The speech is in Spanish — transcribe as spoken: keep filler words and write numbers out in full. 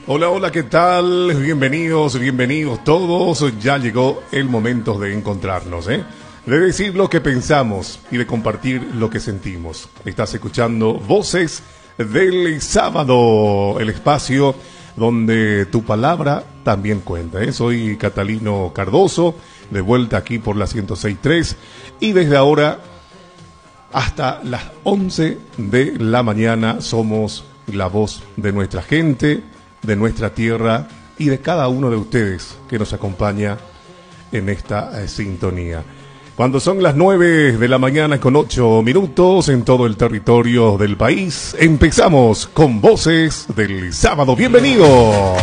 Hola, hola, ¿qué tal? Bienvenidos, bienvenidos todos. Ya llegó el momento de encontrarnos, ¿eh? De decir lo que pensamos y de compartir lo que sentimos. Estás escuchando Voces del Sábado, el espacio donde tu palabra también cuenta, ¿eh? Soy Catalino Cardoso, de vuelta aquí por la ciento seis punto tres y desde ahora hasta las once de la mañana somos la voz de nuestra gente, de nuestra tierra y de cada uno de ustedes que nos acompaña en esta eh, sintonía. Cuando son las nueve de la mañana con ocho minutos en todo el territorio del país, empezamos con Voces del Sábado. ¡Bienvenidos!